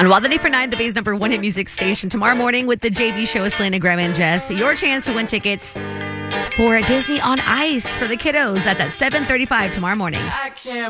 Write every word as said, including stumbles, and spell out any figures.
On Wild Day for Nine, the Bay's number one hit music station. Tomorrow morning with the J V show with Selena Graham and Jess. Your chance to win tickets for Disney on Ice for the kiddos. That's at seven thirty-five tomorrow morning. I can't